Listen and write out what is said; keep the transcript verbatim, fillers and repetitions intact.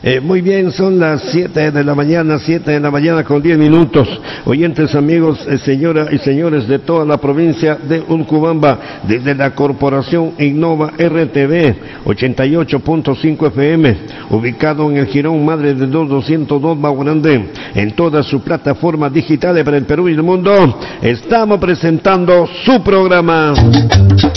Eh, muy bien, son las siete de la mañana, siete de la mañana con diez minutos. Oyentes, amigos, eh, señoras y señores de toda la provincia de Urcubamba, desde la Corporación Innova R T V, ochenta y ocho punto cinco F M, ubicado en el Jirón Madre de Dios doscientos dos Baguarandé, en todas sus plataformas digitales para el Perú y el mundo, estamos presentando su programa